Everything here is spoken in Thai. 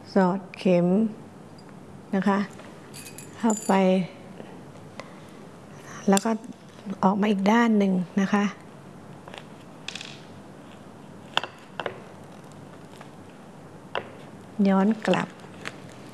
สอดเข็มนะคะเข้าไปแล้วก็ออกมาอีกด้านหนึ่งนะคะย้อนกลับ